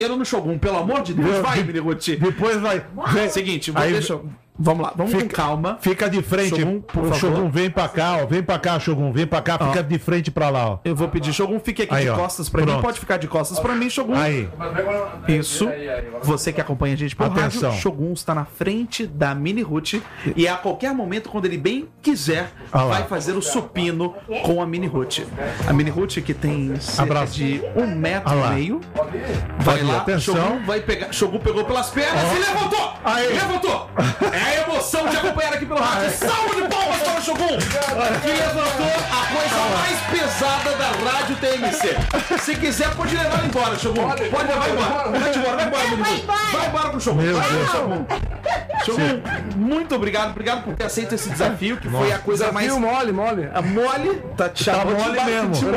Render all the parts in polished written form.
no Shogun, pelo amor de Deus. Vai, Miniruti. Depois vai. Seguinte, Aí, deixa eu... Vamos lá, vamos com calma. Fica de frente. Shogun, por favor. Shogun, vem pra cá, ó. Vem pra cá, Shogun. Vem pra cá, fica de frente pra lá, ó. Eu vou pedir, Shogun, fique aqui Aí, de ó. costas pra mim. Pode ficar de costas pra mim, Shogun. Aí. Isso. Você que acompanha a gente pelo Atenção. rádio, Shogun está na frente da Miniruti e a qualquer momento, quando ele bem quiser, Ah lá. vai fazer o supino com a Miniruti. A Miniruti, que tem cerca Abraço. de 1,5 metro, Ah lá. vai Pode ir, lá, atenção. Shogun vai pegar. Shogun pegou pelas pernas e levantou! Aí. Levantou! É a emoção de acompanhar aqui pelo rádio. Salve de palmas para o Shogun, que levantou a coisa mais pesada da rádio TMC. Se quiser, pode levar ele embora, Shogun. Pode levar embora. Vai embora, Miniruti. Vai embora com o Shogun. Meu Vai, Deus. Shogun. Shogun, muito obrigado por ter aceito esse desafio, que foi a coisa mais... Mole. A mole, tá te Tá chamando mole de mesmo. de mole.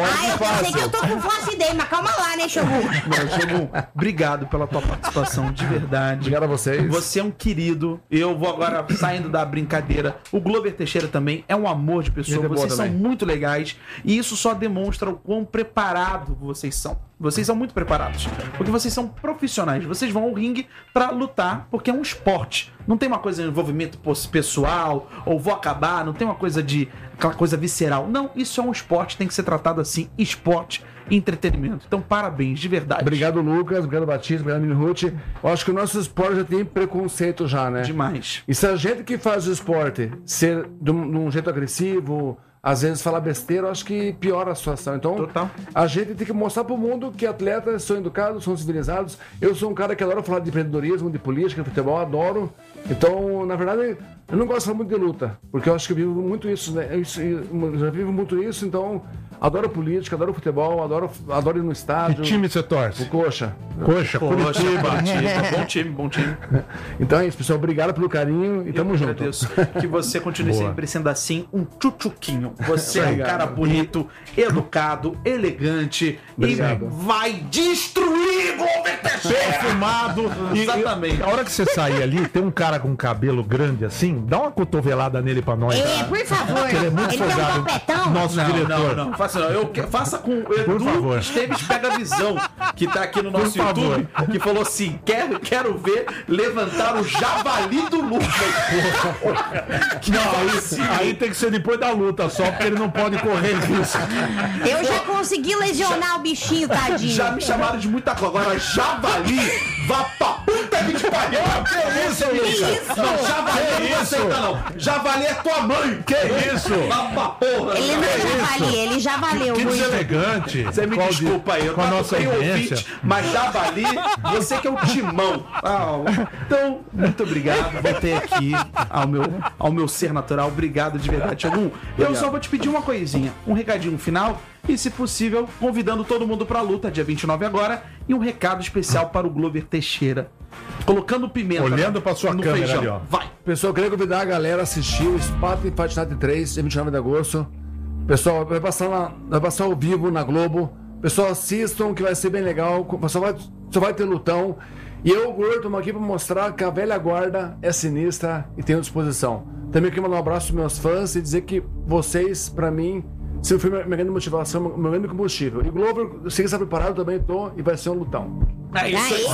Eu sei que eu tô com flacidez, mas calma lá, né, Shogun? Não, Shogun, obrigado pela tua participação, de verdade. Obrigado a vocês. Você é um querido. Eu vou agora saindo da brincadeira. O Glover Teixeira também é um amor de pessoa. Gente boa Vocês são também. muito legais. E isso só demonstra o quão preparado vocês são. Vocês são muito preparados. Porque vocês são profissionais. Vocês vão ao ringue pra lutar, porque é um esporte. Não tem uma coisa de envolvimento pessoal, ou vou acabar, não tem uma coisa de... aquela coisa visceral. Não, isso é um esporte, tem que ser tratado assim. Esporte e entretenimento. Então, parabéns, de verdade. Obrigado, Lucas. Obrigado, Batista. Obrigado, Miniruti. Eu acho que o nosso esporte já tem preconceito já, né? Demais. E se a gente que faz o esporte ser de um jeito agressivo, às vezes falar besteira, eu acho que piora a situação. Então, Total. a gente tem que mostrar pro mundo que atletas são educados, são civilizados. Eu sou um cara que adora falar de empreendedorismo, de política, de futebol, adoro. Então, na verdade, eu não gosto de falar muito de luta, porque eu acho que eu vivo muito isso, né? Eu já vivo muito isso, então adoro política, adoro futebol, adoro ir no Que estádio. time você torce? O Coxa. Coxa, Poxa, Curitiba. bom time. Então é isso, pessoal. Obrigado pelo carinho e tamo Eu junto. agradeço. Que você continue Boa. sempre sendo assim, um tchutchuquinho. Você é um Obrigado. cara bonito, educado, elegante Obrigado. e vai destruir Glover Teixeira! Perfumado. Exatamente. A hora que você sair ali, tem um cara com cabelo grande assim, dá uma cotovelada nele pra nós. É, por favor. Ele é muito Ele tem um folgado. topetão. Nosso diretor. Não, faça não. Faça com o Por favor. Edu Esteves Pega a Visão, que tá aqui no nosso Por favor. YouTube, que falou assim: quero ver levantar o javali do Lucas. Não, aí tem que ser depois da luta só, porque ele não pode correr risco. Eu já consegui lesionar o bichinho, tadinho. Já me chamaram de muita coisa. Agora, javali, vá pra puta que te pariu. Que isso, Lucas? Não, javali Que não isso? aceita, não. Javali é tua mãe. Que isso? Vá pra porra. Ele não é javali, ele já valeu Que muito. deselegante. Você me desculpa aí, eu com a tava nossa sem audiência. ouvinte, mas javali, você que é o timão. Então, muito obrigado. Voltei aqui ao meu ser natural. Obrigado de verdade, Shogun. Eu só vou te pedir uma coisinha, um recadinho final e, se possível, convidando todo mundo pra luta, dia 29 agora, e um recado especial para o Glover Teixeira. Colocando pimenta Olhando pra sua no câmera feijão. ali, ó. Vai. Pessoal, eu queria convidar a galera a assistir o Spartan Fight Night 3, dia 29 de agosto. Pessoal, vai passar ao vivo na Globo. Pessoal, assistam, que vai ser bem legal. Só vai ter lutão. E eu, Gordo, estamos aqui para mostrar que a velha guarda é sinistra e tenho disposição. Também queria mandar um abraço para meus fãs e dizer que vocês, para mim, sempre foi minha grande motivação, meu grande combustível. E Glover, eu sei que está preparado, também tô, e vai ser um lutão. É isso aí.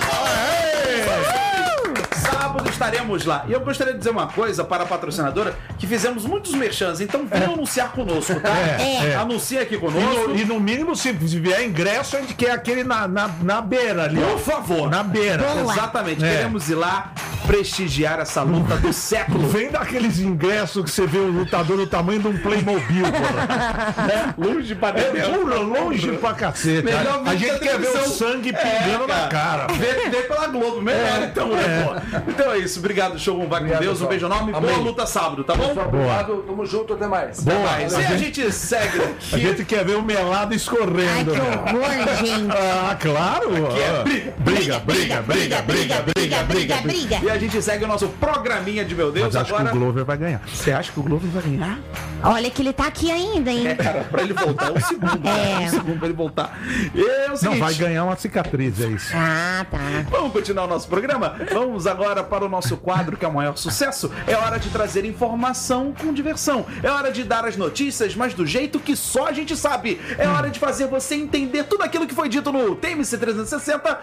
Sábado estaremos lá. E eu gostaria de dizer uma coisa para a patrocinadora, que fizemos muitos merchans, então venham anunciar conosco, tá? Anuncia aqui conosco. E no mínimo, se vier ingresso, a gente quer aquele na beira ali, ó. Por favor. Na beira. Exatamente. É. Queremos ir lá prestigiar essa luta do século. Vem daqueles ingressos que você vê o lutador do tamanho de um Playmobil, porra. Longe pra Porra, longe pra cacete. Melhor A ver gente na quer ver o televisão. sangue pingando na cara. Vê pela Globo, melhor então, né, pô? Então é isso. Obrigado, Shogun. Vai com Obrigado, Deus. Um pessoal. beijo enorme. Boa Amém. luta sábado, tá bom? Pessoal, obrigado, tamo junto, até mais. Boa. Mas e a gente segue A aqui. gente quer ver o melado Ai, escorrendo. que horror, gente. Ah, claro. é Briga, briga, briga, briga, briga, briga, briga. E a gente segue o nosso programinha de meu Deus. Mas acho Agora, que o Glover vai ganhar. você acha que o Glover vai ganhar? Olha que ele tá aqui ainda, hein? Cara, pra ele voltar é um segundo. É. Um segundo pra ele voltar. E é o seguinte, Não, vai ganhar uma cicatriz, é isso. Ah, tá. vamos continuar o nosso programa? Vamos agora para o nosso quadro, que é o maior sucesso. É hora de trazer informação com diversão. É hora de dar as notícias, mas do jeito que só a gente sabe. É hora de fazer você entender tudo aquilo que foi dito no TMC 360